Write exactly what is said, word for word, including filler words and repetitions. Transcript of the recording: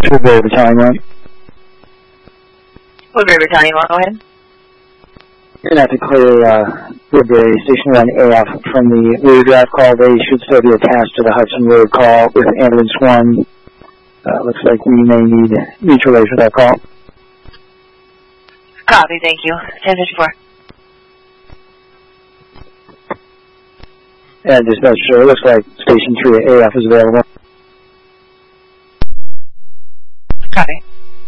Woodbury Battalion one. Woodbury Battalion one, go ahead. You're going to have to clear uh, Woodbury Station one A F from the rear drive call. They should still be attached to the Hudson Road call with Ambulance one. Uh, looks like we may need mutual aid for that call. Copy, thank you. ten fifty-four. And just not sure. It looks like Station three A F is available.